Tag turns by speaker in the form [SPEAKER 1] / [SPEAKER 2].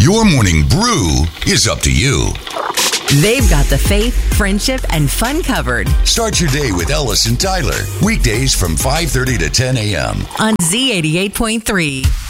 [SPEAKER 1] Your morning brew is up to you.
[SPEAKER 2] They've got the faith, friendship, and fun covered.
[SPEAKER 1] Start your day with Ellis and Tyler. Weekdays from 5:30 to 10 a.m.
[SPEAKER 2] on Z88.3.